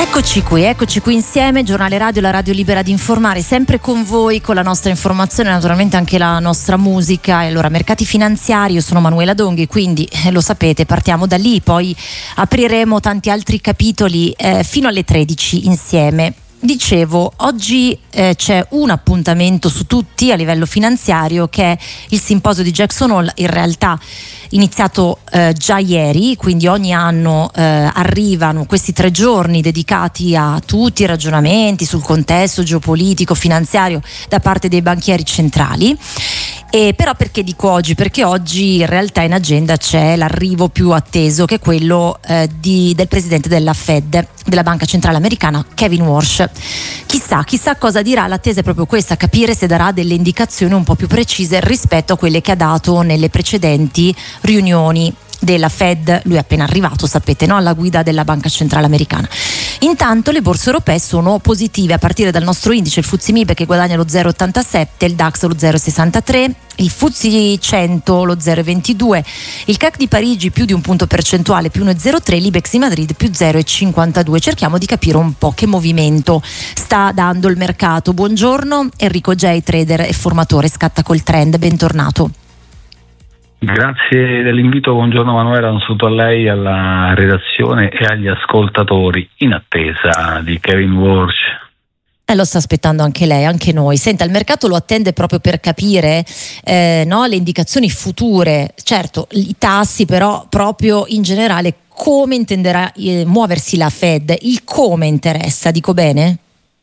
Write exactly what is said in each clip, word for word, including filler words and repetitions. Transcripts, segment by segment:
Eccoci qui, eccoci qui insieme, Giornale Radio, la radio libera di informare, sempre con voi, con la nostra informazione, naturalmente anche la nostra musica. E allora, mercati finanziari, io sono Manuela Donghi, quindi eh, lo sapete, partiamo da lì, poi apriremo tanti altri capitoli eh, fino alle tredici insieme. Dicevo, oggi eh, c'è un appuntamento su tutti a livello finanziario, che è il simposio di Jackson Hole, in realtà iniziato eh, già ieri, quindi ogni anno eh, arrivano questi tre giorni dedicati a tutti i ragionamenti sul contesto geopolitico, finanziario da parte dei banchieri centrali. E però perché dico oggi? Perché oggi in realtà in agenda c'è l'arrivo più atteso, che è quello eh, di, del presidente della Fed, della Banca Centrale Americana, Kevin Warsh. Chissà, chissà cosa dirà. L'attesa è proprio questa, capire se darà delle indicazioni un po' più precise rispetto a quelle che ha dato nelle precedenti riunioni della Fed. Lui è appena arrivato, sapete, no? Alla guida della Banca Centrale Americana. Intanto le borse europee sono positive, a partire dal nostro indice, il F T S E M I B che guadagna lo zero virgola ottantasette, il DAX lo zero virgola sessantatré, il F T S E cento lo zero virgola ventidue, il C A C di Parigi più di un punto percentuale, più uno virgola zero tre, l'Ibex di Madrid più zero virgola cinquantadue. Cerchiamo di capire un po' che movimento sta dando il mercato. Buongiorno Enrico Gei, trader e formatore, scatta col trend, bentornato. Grazie dell'invito, buongiorno Manuela, un saluto a lei, alla redazione e agli ascoltatori in attesa di Kevin Warsh. Eh, lo sta aspettando anche lei, anche noi. Senta, il mercato lo attende proprio per capire eh, no, le indicazioni future, certo i tassi, però proprio in generale come intenderà eh, muoversi la Fed, il come interessa, dico bene?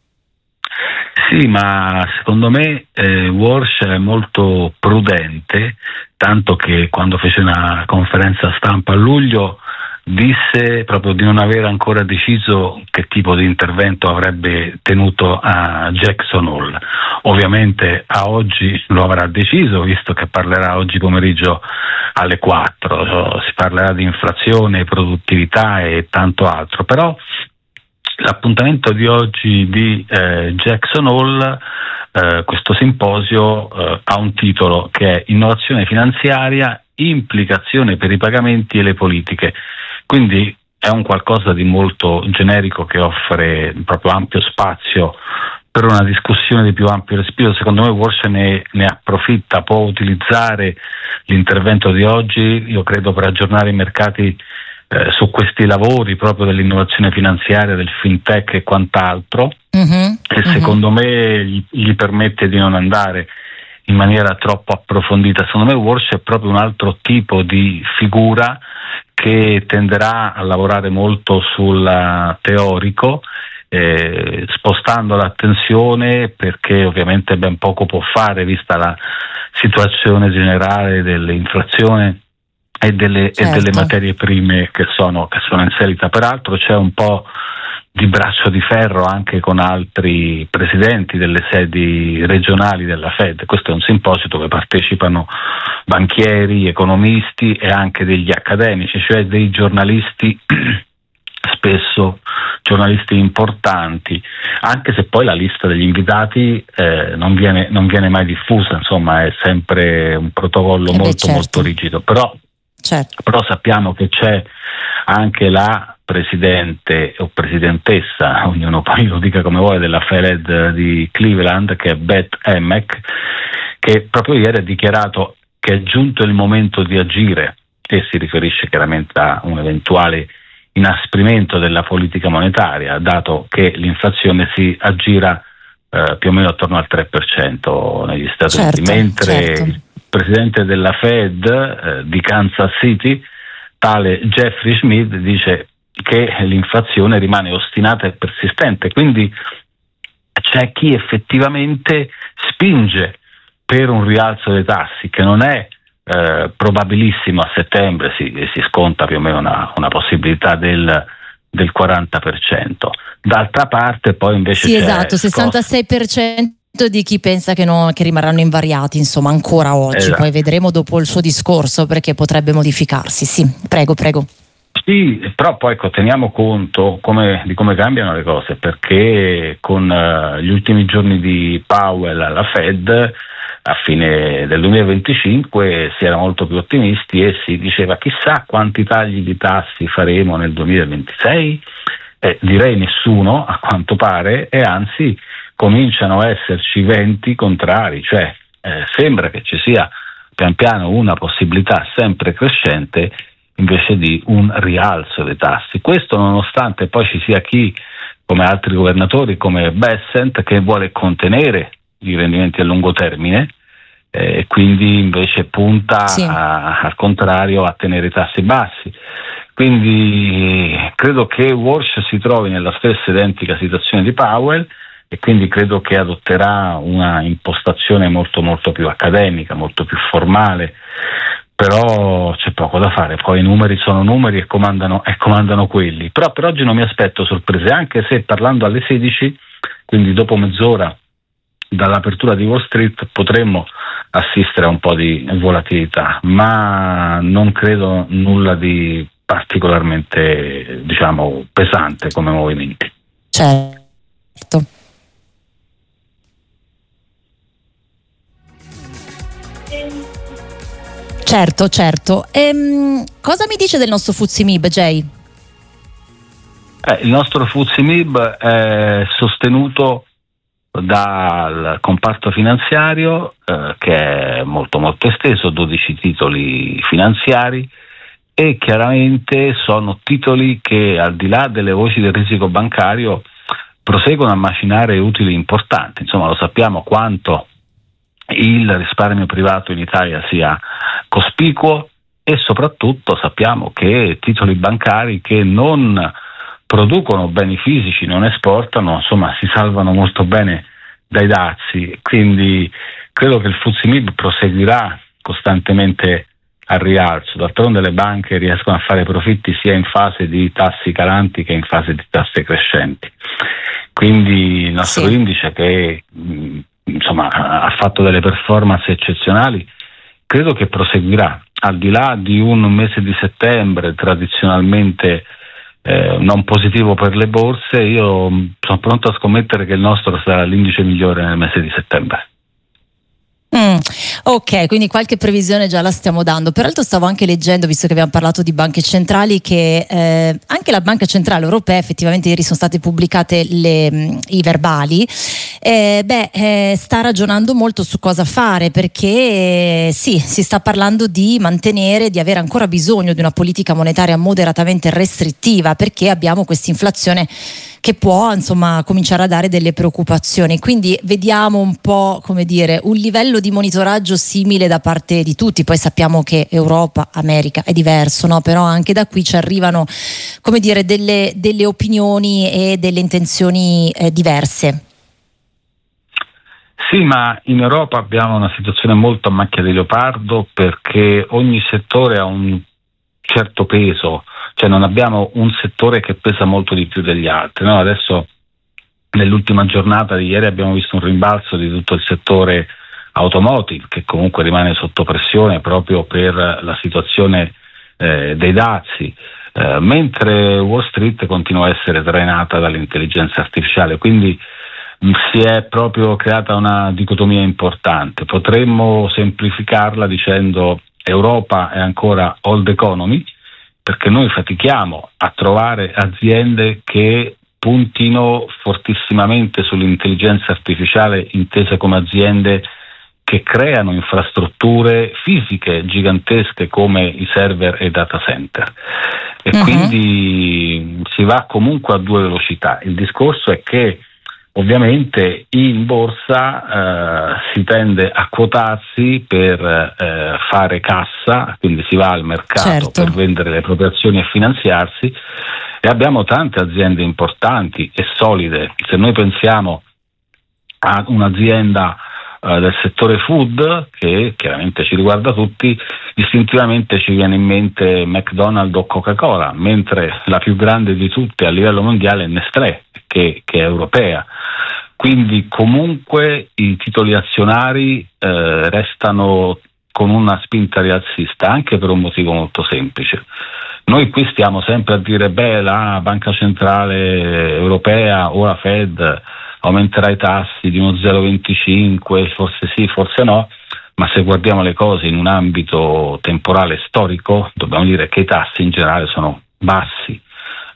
Sì, ma secondo me eh, Warsh è molto prudente, tanto che quando fece una conferenza stampa a luglio disse proprio di non aver ancora deciso che tipo di intervento avrebbe tenuto a Jackson Hole. Ovviamente a oggi lo avrà deciso, visto che parlerà oggi pomeriggio alle quattro, si parlerà di inflazione, produttività e tanto altro, però l'appuntamento di oggi di eh, Jackson Hole, eh, questo simposio, eh, ha un titolo che è Innovazione finanziaria, implicazione per i pagamenti e le politiche. Quindi è un qualcosa di molto generico che offre proprio ampio spazio per una discussione di più ampio respiro. Secondo me Warsh ne, ne approfitta, può utilizzare l'intervento di oggi, io credo, per aggiornare i mercati Eh, su questi lavori proprio dell'innovazione finanziaria, del fintech e quant'altro, mm-hmm, e secondo mm-hmm. me gli, gli permette di non andare in maniera troppo approfondita. Secondo me Warsh è proprio un altro tipo di figura che tenderà a lavorare molto sul teorico, eh, spostando l'attenzione, perché ovviamente ben poco può fare vista la situazione generale dell'inflazione e delle, certo. e delle materie prime che sono, che sono in salita. Peraltro c'è un po' di braccio di ferro anche con altri presidenti delle sedi regionali della Fed. Questo è un simposio dove partecipano banchieri, economisti e anche degli accademici, cioè dei giornalisti, spesso giornalisti importanti, anche se poi la lista degli invitati eh, non viene, non viene mai diffusa, insomma è sempre un protocollo eh molto certo. molto rigido, però Certo. Però sappiamo che c'è anche la presidente o presidentessa, ognuno poi lo dica come vuole, della Fed di Cleveland, che è Beth Emmett, che proprio ieri ha dichiarato che è giunto il momento di agire, e si riferisce chiaramente a un eventuale inasprimento della politica monetaria, dato che l'inflazione si aggira eh, più o meno attorno al tre per cento negli Stati certo, Uniti, mentre certo. il presidente della Fed eh, di Kansas City, tale Jeffrey Schmidt, dice che l'inflazione rimane ostinata e persistente, quindi c'è chi effettivamente spinge per un rialzo dei tassi che non è eh, probabilissimo a settembre, si, si sconta più o meno una, una possibilità del, del quaranta per cento. D'altra parte poi invece sì, c'è esatto, sessantasei per cento di chi pensa che, no, che rimarranno invariati, insomma, ancora oggi, esatto. Poi vedremo dopo il suo discorso perché potrebbe modificarsi. Sì, prego, prego. Sì, però poi ecco, teniamo conto come, di come cambiano le cose, perché con uh, gli ultimi giorni di Powell alla Fed a fine del duemilaventicinque si era molto più ottimisti e si diceva chissà quanti tagli di tassi faremo nel duemilaventisei, eh, direi nessuno a quanto pare, e anzi cominciano a esserci venti contrari, cioè eh, sembra che ci sia pian piano una possibilità sempre crescente invece di un rialzo dei tassi. Questo nonostante poi ci sia chi, come altri governatori come Bessent, che vuole contenere i rendimenti a lungo termine e eh, quindi invece punta sì. a, al contrario a tenere i tassi bassi. Quindi credo che Walsh si trovi nella stessa identica situazione di Powell, e quindi credo che adotterà una impostazione molto molto più accademica, molto più formale, però c'è poco da fare, poi i numeri sono numeri e comandano, e comandano quelli. Però per oggi non mi aspetto sorprese, anche se parlando alle sedici, quindi dopo mezz'ora dall'apertura di Wall Street, potremmo assistere a un po' di volatilità, ma non credo nulla di particolarmente, diciamo, pesante come movimenti. Certo. Certo, certo. Ehm, cosa mi dice del nostro F T S E M I B, Jay? Eh, il nostro F T S E M I B è sostenuto dal comparto finanziario eh, che è molto molto esteso, dodici titoli finanziari, e chiaramente sono titoli che, al di là delle voci del rischio bancario, proseguono a macinare utili importanti. Insomma, lo sappiamo quanto il risparmio privato in Italia sia cospicuo, e soprattutto sappiamo che titoli bancari che non producono beni fisici, non esportano, insomma, si salvano molto bene dai dazi. Quindi credo che il F T S E M I B proseguirà costantemente al rialzo. D'altronde le banche riescono a fare profitti sia in fase di tassi calanti che in fase di tasse crescenti. Quindi il nostro sì. indice, che mh, insomma ha fatto delle performance eccezionali, credo che proseguirà, al di là di un mese di settembre tradizionalmente eh, non positivo per le borse. Io sono pronto a scommettere che il nostro sarà l'indice migliore nel mese di settembre. Mm, ok, quindi qualche previsione già la stiamo dando. Peraltro stavo anche leggendo, visto che abbiamo parlato di banche centrali, che eh, anche la Banca Centrale Europea, effettivamente ieri sono state pubblicate le, i verbali, eh, beh, eh, sta ragionando molto su cosa fare, perché eh, sì, si sta parlando di mantenere, di avere ancora bisogno di una politica monetaria moderatamente restrittiva, perché abbiamo questa inflazione che può, insomma, cominciare a dare delle preoccupazioni. Quindi vediamo un po', come dire, un livello di monitoraggio simile da parte di tutti. Poi sappiamo che Europa, America è diverso, no? Però anche da qui ci arrivano, come dire, delle, delle opinioni e delle intenzioni eh, diverse. Sì, ma in Europa abbiamo una situazione molto a macchia di leopardo, perché ogni settore ha un certo peso. Cioè non abbiamo un settore che pesa molto di più degli altri, no? Adesso nell'ultima giornata di ieri abbiamo visto un rimbalzo di tutto il settore automotive, che comunque rimane sotto pressione proprio per la situazione eh, dei dazi, eh, mentre Wall Street continua a essere trainata dall'intelligenza artificiale. Quindi mh, si è proprio creata una dicotomia importante. Potremmo semplificarla dicendo: Europa è ancora old economy, perché noi fatichiamo a trovare aziende che puntino fortissimamente sull'intelligenza artificiale, intese come aziende che creano infrastrutture fisiche gigantesche come i server e i data center. E uh-huh. quindi si va comunque a due velocità. Il discorso è che ovviamente in borsa eh, si tende a quotarsi per eh, fare cassa, quindi si va al mercato certo. per vendere le proprie azioni e finanziarsi, e abbiamo tante aziende importanti e solide. Se noi pensiamo a un'azienda eh, del settore food, che chiaramente ci riguarda tutti, istintivamente ci viene in mente McDonald's o Coca-Cola, mentre la più grande di tutte a livello mondiale è Nestlé, che, che è europea. Quindi comunque i titoli azionari eh, restano con una spinta rialzista, anche per un motivo molto semplice. Noi qui stiamo sempre a dire: beh, la Banca Centrale Europea o la Fed aumenterà i tassi di uno zero virgola venticinque, forse sì, forse no, ma se guardiamo le cose in un ambito temporale storico, dobbiamo dire che i tassi in generale sono bassi.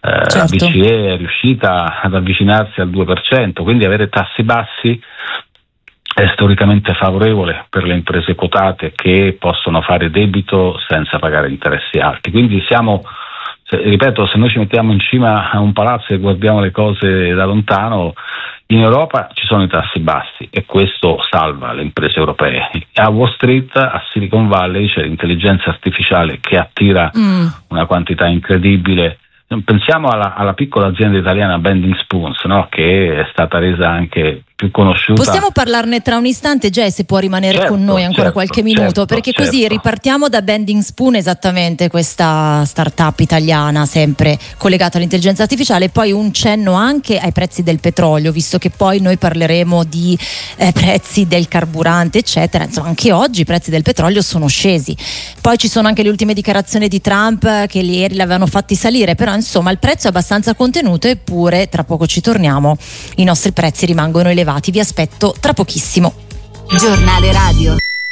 eh, certo. La B C E è riuscita ad avvicinarsi al due per cento, quindi avere tassi bassi è storicamente favorevole per le imprese quotate che possono fare debito senza pagare interessi alti. Quindi siamo, se, ripeto, se noi ci mettiamo in cima a un palazzo e guardiamo le cose da lontano, in Europa ci sono i tassi bassi e questo salva le imprese europee. A Wall Street, a Silicon Valley, c'è l'intelligenza artificiale che attira mm. una quantità incredibile. Pensiamo alla, alla piccola azienda italiana Bending Spoons, no? Che è stata resa anche più conosciuta. Possiamo parlarne tra un istante, Jay, se può rimanere certo, con noi ancora certo, qualche minuto, certo, perché certo. così ripartiamo da Bending Spoon, esattamente questa startup italiana sempre collegata all'intelligenza artificiale, e poi un cenno anche ai prezzi del petrolio, visto che poi noi parleremo di eh, prezzi del carburante eccetera. Insomma, anche oggi i prezzi del petrolio sono scesi. Poi ci sono anche le ultime dichiarazioni di Trump che ieri l'avevano fatti salire, però insomma il prezzo è abbastanza contenuto, eppure tra poco ci torniamo, i nostri prezzi rimangono elevati. Vi aspetto tra pochissimo. Giornale radio.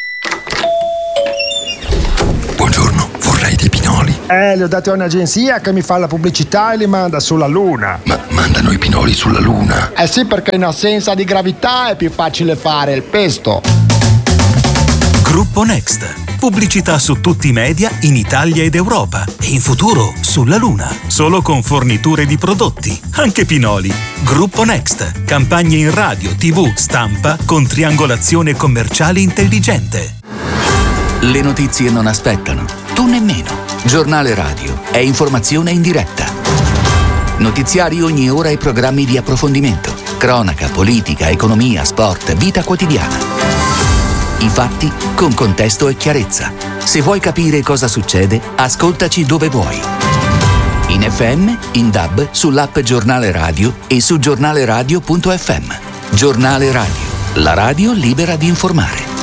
Buongiorno, vorrei dei pinoli. Eh, li ho dati a un'agenzia che mi fa la pubblicità e li manda sulla Luna. Ma mandano i pinoli sulla Luna? Eh sì, perché in assenza di gravità è più facile fare il pesto. Gruppo Next. Pubblicità su tutti i media in Italia ed Europa e in futuro sulla Luna. Solo con forniture di prodotti, anche pinoli. Gruppo Next. Campagne in radio, tivù, stampa con triangolazione commerciale intelligente. Le notizie non aspettano, tu nemmeno. Giornale radio è informazione in diretta. Notiziari ogni ora e programmi di approfondimento. Cronaca, politica, economia, sport, vita quotidiana. I fatti con contesto e chiarezza. Se vuoi capire cosa succede, ascoltaci dove vuoi. In F M, in D A B, sull'app Giornale Radio e su giornaleradio punto effe emme. Giornale Radio, la radio libera di informare.